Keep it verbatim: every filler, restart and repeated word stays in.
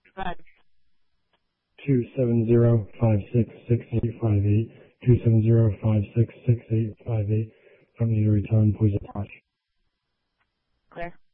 Right. two seven zero five six six eight five eight. two seven zero five six six eight five eight. Don't need to return, please attach. Clear.